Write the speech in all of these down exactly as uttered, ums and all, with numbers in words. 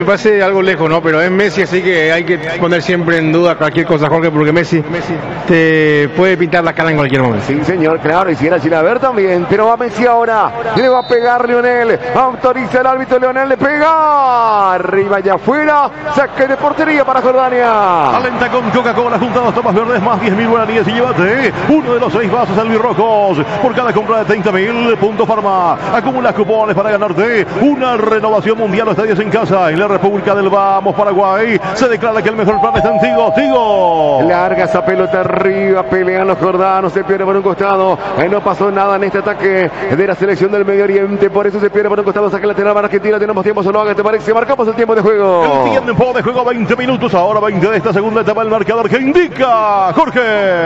Me parece algo lejos, ¿no? Pero es Messi, así que hay que poner siempre en duda cualquier cosa, Jorge, porque Messi te puede pintar la cara en cualquier momento. Sí, señor, claro, y si era Chilaver también, pero va Messi ahora, le va a pegar Lionel, autoriza el árbitro, Lionel le pega, arriba y afuera, saque de portería para Jordania. Alenta con Coca-Cola junto a los tomas verdes, más diez mil guaraníes y llévate uno de los seis vasos albirrojos por cada compra de treinta mil puntos Farma. Acumulas cupones para ganarte una renovación mundial o estadios en casa en la República del Vamos, Paraguay. Se declara que el mejor plan está en Tigo. Tigo. Larga esa pelota arriba, pelean los jordanos, se pierde por un costado. Eh, no pasó nada en este ataque de la selección del Medio Oriente, por eso se pierde por un costado. Saque lateral para Argentina, tenemos tiempo, solo haga, ¿te parece? Marcamos el tiempo de juego. El tiempo de juego, veinte minutos, ahora veinte de esta segunda etapa, el marcador que indica Jorge.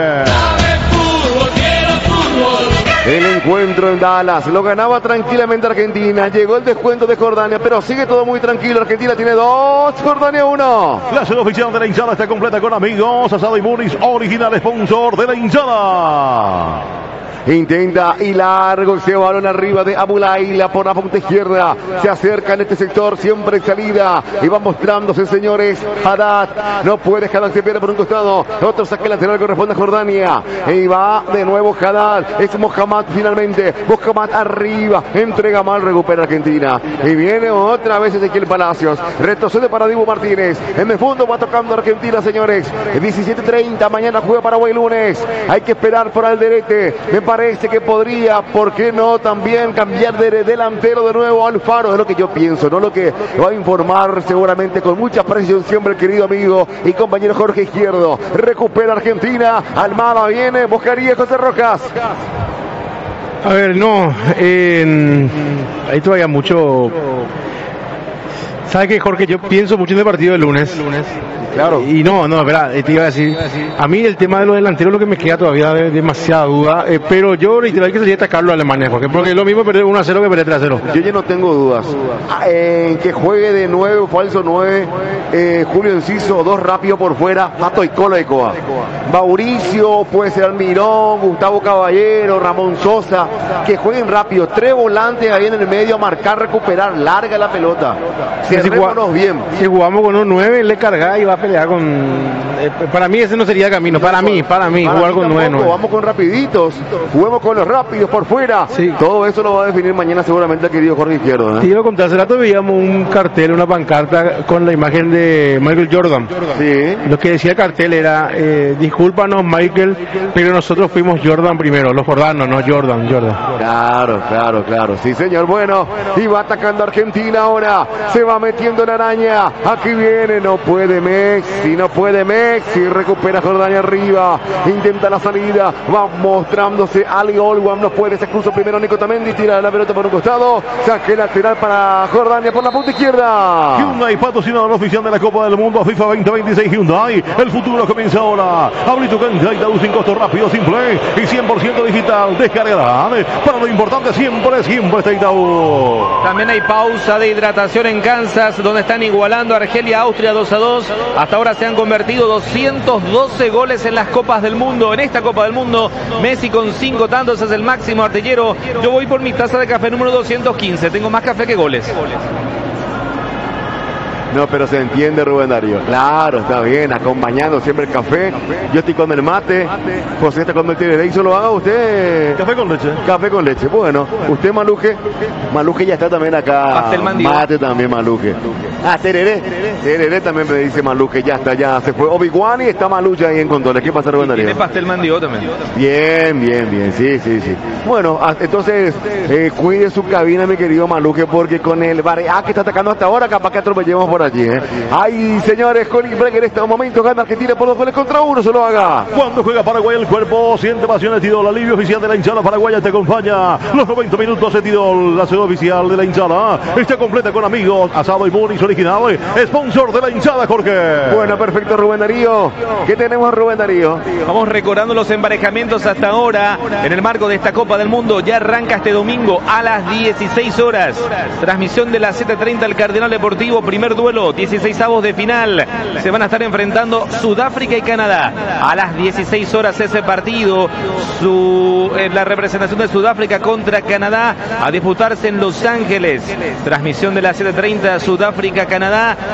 El encuentro en Dallas lo ganaba tranquilamente Argentina. Llegó el descuento de Jordania, pero sigue todo muy tranquilo. Argentina tiene dos, Jordania uno. La sede oficial de la hinchada está completa con amigos. Asado y Muris, original sponsor de la hinchada. Intenta y largo ese balón arriba de Abulaila por la punta izquierda. Se acerca en este sector, siempre en salida. Y va mostrándose, señores. Haddad. No puede, Haddad se pierde por un costado. Otro saque lateral corresponde a Jordania. Y va de nuevo Haddad. Es Mohamed finalmente. Mohamed arriba. Entrega mal, recupera Argentina. Y viene otra vez Ezequiel Palacios. Retrocede para Dibu Martínez. En el fondo va tocando Argentina, señores. diecisiete treinta. Mañana juega Paraguay lunes. Hay que esperar por Alderete. Me parece Parece que podría, ¿por qué no? También cambiar de delantero de nuevo Alfaro, es lo que yo pienso, no lo que va a informar seguramente con mucha precisión siempre el querido amigo y compañero Jorge Izquierdo. Recupera Argentina, Almada viene, buscaría José Rojas. A ver, no, eh, ahí todavía mucho. ¿Sabes qué, Jorge? Yo pienso mucho en el partido del lunes. Claro. Y no, no, verdad, te iba a decir, a mí el tema de los delanteros es lo que me queda todavía de demasiada duda, eh, pero yo reitero que sería atacarlo a Alemania, Jorge, porque es lo mismo perder uno a cero que perder tres a cero. Yo ya no tengo dudas. En que juegue de nueve, falso nueve, eh, Julio Enciso, dos rápido por fuera, Pato y Cola de Coa. Mauricio, puede ser Almirón, Gustavo Caballero, Ramón Sosa, que jueguen rápido, tres volantes ahí en el medio a marcar, recuperar, larga la pelota. Cerrémonos bien. Si jugamos con un nueve, le carga y va a pelear con... Eh, para mí ese no sería el camino, para mí, para mí, para jugar mí con nueve. Vamos con rapiditos, juguemos con los rápidos por fuera. Sí. Todo eso lo va a definir mañana seguramente el querido Jorge Izquierdo. ¿eh? Sí, lo conté hace rato, veíamos un cartel, una pancarta con la imagen de Michael Jordan. Sí. Lo que decía el cartel era, eh, discúlpanos Michael, pero nosotros fuimos Jordan primero, los jordanos, no Jordan, Jordan. Claro, claro, claro, sí señor, bueno, y va atacando Argentina ahora, se va metiendo la araña, aquí viene, no puede Messi, no puede Messi, recupera Jordania arriba, intenta la salida, va mostrándose Ali Olwam, no puede, se cruzó primero Nico Tamendi, tira la pelota por un costado, saque lateral para Jordania por la punta izquierda. Hyundai, patrocinador oficial de la Copa del Mundo FIFA veinte veintiséis Hyundai, el futuro comienza ahora, abrí tu cuenta Itaú sin costo, rápido, simple y cien por ciento digital, descargará, para lo importante siempre, siempre está Itaú. También hay pausa de hidratación en Kansas, donde están igualando Argelia, Austria dos a dos. Hasta ahora se han convertido doscientos doce goles en las Copas del Mundo. En esta Copa del Mundo, Messi con cinco tantos es el máximo artillero. Yo voy por mi taza de café número doscientos quince. Tengo más café que goles. No, pero se entiende, Rubén Darío. Claro, está bien, acompañando siempre el café. Yo estoy con el mate. José está con el tereré. Y solo haga usted. Café con leche. Café con leche. Bueno, usted Maluje. Maluje ya está también acá. Pastel Mandio. Mate también, Maluje. Ah, tereré. Tereré también me dice Maluje. Ya está, ya se fue. Obi-Wan y está Malucha ahí en control. ¿Qué pasa, Rubén Darío? Tiene pastel Mandio también. Bien, bien, bien. Sí, sí, sí. Bueno, entonces, eh, cuide su cabina, mi querido Maluje, porque con el Barea que está atacando hasta ahora, capaz que atropellemos por allí, ¿eh? Ay, señores, Colin Breger en este momento gana Argentina por dos goles contra uno, se lo haga. Cuando juega Paraguay el cuerpo, siente pasión el Tidol, alivio oficial de la hinchada paraguaya te acompaña. Los noventa minutos de Tidol, la sede oficial de la hinchada, está completa con amigos, asado y Muris original, sponsor de la hinchada, Jorge. Bueno, perfecto, Rubén Darío. ¿Qué tenemos, Rubén Darío? Vamos recordando los emparejamientos hasta ahora en el marco de esta Copa del Mundo. Ya arranca este domingo a las dieciséis horas. Transmisión de la siete treinta el Cardenal Deportivo, primer duelo Polo, dieciseisavos de final. Se van a estar enfrentando Sudáfrica y Canadá. A las dieciséis horas ese partido. Su, eh, la representación de Sudáfrica contra Canadá a disputarse en Los Ángeles. Transmisión de las siete treinta, Sudáfrica-Canadá.